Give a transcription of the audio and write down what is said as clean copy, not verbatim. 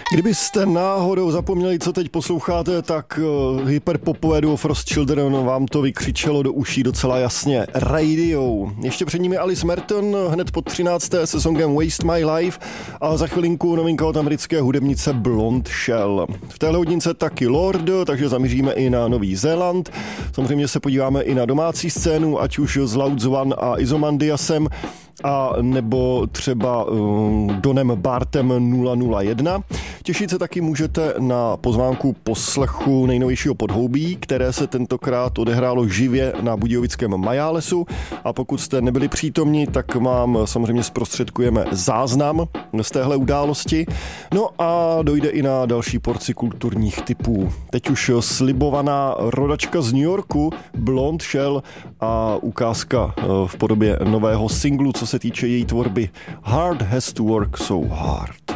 Kdybyste náhodou zapomněli, co teď posloucháte, tak hyperpopové duo Frost Children vám to vykřičelo do uší docela jasně. Radio. Ještě před nimi Alice Merton, hned pod 13. se songem Waste My Life a za chvilinku novinka od americké hudebnice Blonde Shell. V téhle hodince taky Lord, takže zamíříme i na Nový Zéland. Samozřejmě se podíváme i na domácí scénu, ať už s Loud One a Izomandiasem, a nebo třeba Donem Bartem 001. Těšit se taky můžete na pozvánku poslechu nejnovějšího podhoubí, které se tentokrát odehrálo živě na budějovickém Majálesu, a pokud jste nebyli přítomni, tak vám samozřejmě zprostředkujeme záznam z téhle události. No a dojde i na další porci kulturních tipů. Teď už slibovaná rodačka z New Yorku, Blonde Shell, a ukázka v podobě nového singlu, co se týče její tvorby Hard Has to Work So Hard.